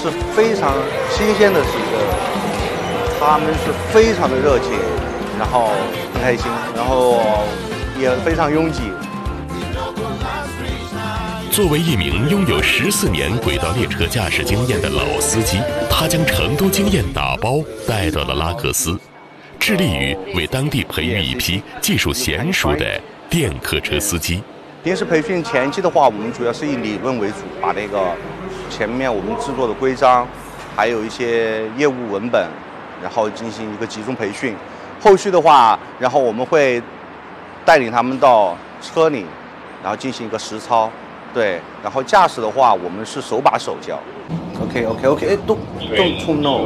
是非常新鲜的是一个，他们是非常的热情，然后很开心，然后也非常拥挤。 作为一名拥有14年轨道列车驾驶经验的老司机，他将成都经验打包带到了拉各斯，致力于为当地培育一批技术娴熟的电客车司机。 平时培训前期的话，我们主要是以理论为主，把那个前面我们制作的规章，还有一些业务文本，然后进行一个集中培训。后续的话，然后我们会带领他们到车里，然后进行一个实操。对，然后驾驶的话，我们是手把手教。OK， don't know。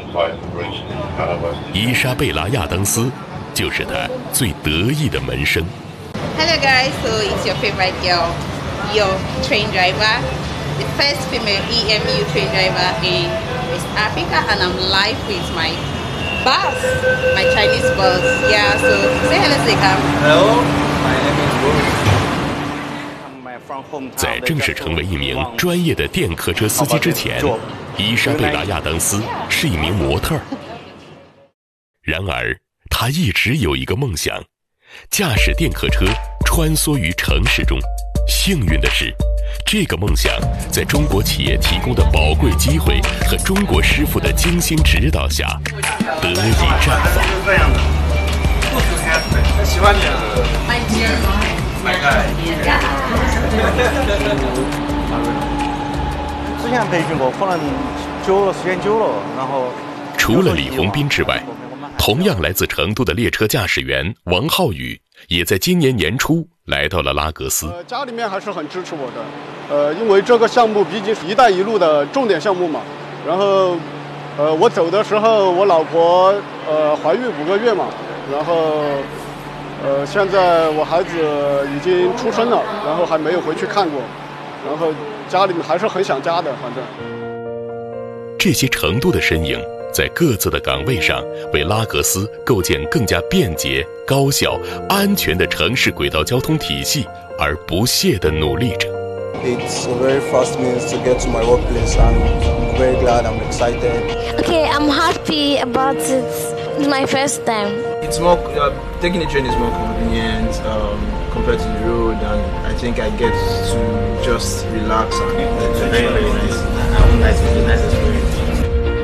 伊莎贝拉亚当斯就是他最得意的门生。 Hello guys, so it's your favorite girl, your train driver, the first female EMU train driver in West Africa, and I'm live with my boss, my Chinese boss. Yeah, so say hello, Zekam. Hello, my name is Wu. 在正式成为一名专业的电客车司机之前，伊莎贝拉亚当斯是一名模特儿。然而，他一直有一个梦想，驾驶电客车穿梭于城市中。幸运的是，这个梦想在中国企业提供的宝贵机会和中国师傅的精心指导下，得以绽放。 喜欢你啊！ 之前培训过，可能时间久了，然后除了李洪斌之外，同样来自成都的列车驾驶员王浩宇也在今年年初来到了拉各斯。 家里面还是很支持我的，因为这个项目毕竟是“一带一路”的重点项目嘛。然后，我走的时候，我老婆怀孕5个月嘛，然后。现在我孩子已经出生了，然后还没有回去看过，然后家里面还是很想家的，反正。 这些成都的身影，在各自的岗位上，为拉各斯构建更加便捷、高效、安全的城市轨道交通体系而不懈地努力着。 It's a very fast means to get to my workplace, and I'm very glad. I'm excited. Okay, I'm happy about it. It's my first time. It's more taking the train is more convenient compared to the road, and I think I get to just relax and it's very nice. Nice experience.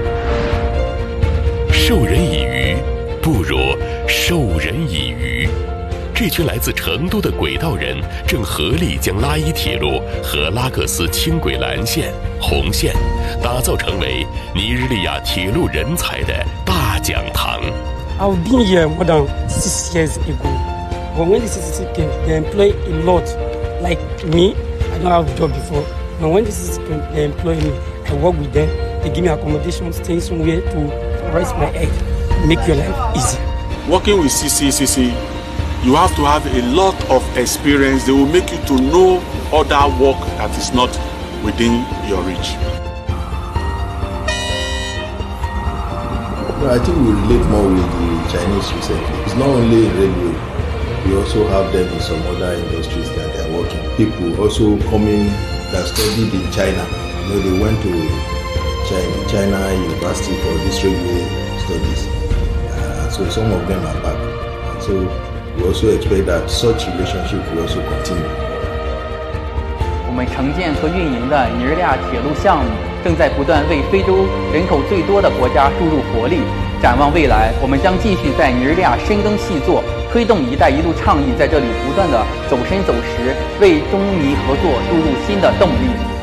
授人以鱼，不如授人以渔。这群来自成都的轨道人正合力将拉伊铁路和拉各斯轻轨蓝线、红线打造成为尼日利亚铁路人才的大讲堂。 I've been here more than 6 years ago. But when the CCC came, they employ a lot. Like me, I don't have a job before. And when the CCC came, they employ me. I work with them. They give me accommodation, stay somewhere to rest my head, make your life easy. Working with CCC, you have to have a lot of experience. They will make you to know other work that is not within your reach. I think we relate more with the Chinese recently. It's not only in railway, we also have them in some other industries that they are working. People also coming that studied in China. You know, they went to China University for this railway studies. So some of them are back. So we also expect that such relationship will also continue. 我们承建和运营的尼日利亚铁路项目正在不断为非洲人口最多的国家注入活力。展望未来，我们将继续在尼日利亚深耕细作，推动“一带一路”倡议在这里不断的走深走实，为中尼合作注入新的动力。